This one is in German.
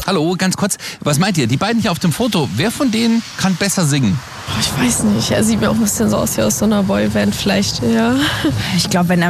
Hallo, ganz kurz, was meint ihr? Die beiden hier auf dem Foto, wer von denen kann besser singen? Ich weiß nicht, er sieht mir auch ein bisschen so aus wie aus so einer Boyband vielleicht, ja. Ich glaube, wenn er